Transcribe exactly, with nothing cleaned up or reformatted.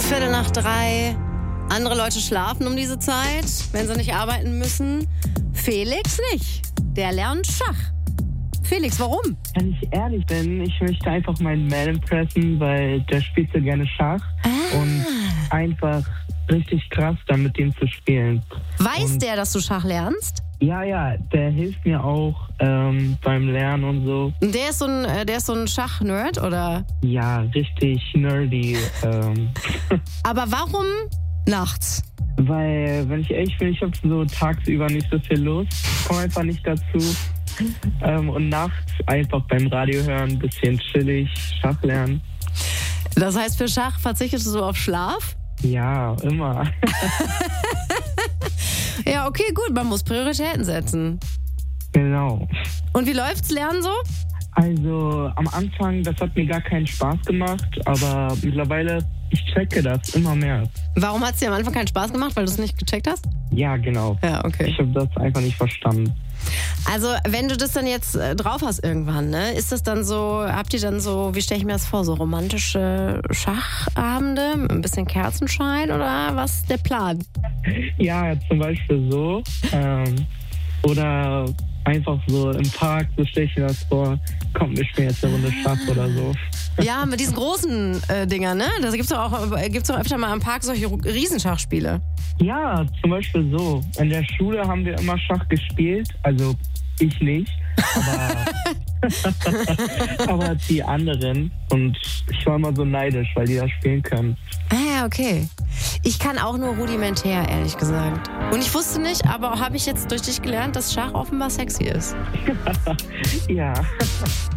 Viertel nach drei. Andere Leute schlafen um diese Zeit, wenn sie nicht arbeiten müssen. Felix nicht. Der lernt Schach. Felix, warum? Wenn ich ehrlich bin, ich möchte einfach meinen Man impressen, weil der spielt so gerne Schach. Ah. Und einfach richtig krass, dann mit dem zu spielen. Weiß und der, dass du Schach lernst? Ja, ja, der hilft mir auch ähm, beim Lernen und so. Und der ist so ein, äh, der ist so ein Schach-Nerd, oder? Ja, richtig nerdy. Ähm. Aber warum nachts? Weil, wenn ich ehrlich bin, ich habe so tagsüber nicht so viel Lust. Komme einfach nicht dazu. Ähm, und nachts einfach beim Radio hören, ein bisschen chillig, Schach lernen. Das heißt, für Schach verzichtest du so auf Schlaf? Ja, immer. Ja, okay, gut, man muss Prioritäten setzen. Genau. Und wie läuft's Lernen so? Also am Anfang, das hat mir gar keinen Spaß gemacht, aber mittlerweile, ich checke das immer mehr. Warum hat's dir am Anfang keinen Spaß gemacht, weil du es nicht gecheckt hast? Ja, genau. Ja, okay. Ich habe das einfach nicht verstanden. Also, wenn du das dann jetzt äh, drauf hast irgendwann, ne, ist das dann so, habt ihr dann so, wie stelle ich mir das vor, so romantische Schachabende, mit ein bisschen Kerzenschein oder was ist der Plan? Ja, zum Beispiel so. Ähm, oder einfach so im Park, so stelle ich mir das vor, komm, wir spielen jetzt eine Runde Schach oder so. Ja, mit diesen großen äh, Dingern, ne? Da gibt's doch auch, äh, gibt's doch öfter mal am Park solche Riesenschachspiele. Ja, zum Beispiel so. In der Schule haben wir immer Schach gespielt, also ich nicht, aber, aber die anderen. Und ich war immer so neidisch, weil die das spielen können. Ah ja, okay. Ich kann auch nur rudimentär, ehrlich gesagt. Und ich wusste nicht, aber habe ich jetzt durch dich gelernt, dass Schach offenbar sexy ist. Ja.